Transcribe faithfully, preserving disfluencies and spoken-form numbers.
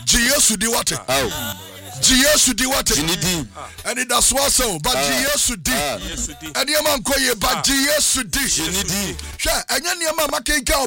Jesus di what? Jesus di what? And it does what so, but Jesus di. And your man call you, but Jesus di. Sure, and your man making cow